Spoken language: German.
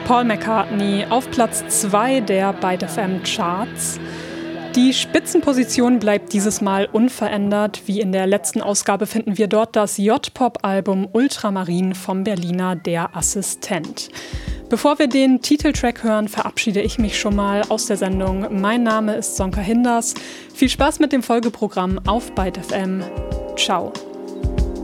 Paul McCartney auf Platz 2 der Byte FM Charts. Die Spitzenposition bleibt dieses Mal unverändert. Wie in der letzten Ausgabe finden wir dort das J-Pop-Album Ultramarin vom Berliner Der Assistent. Bevor wir den Titeltrack hören, verabschiede ich mich schon mal aus der Sendung. Mein Name ist Sonka Hinders. Viel Spaß mit dem Folgeprogramm auf Byte FM. Ciao.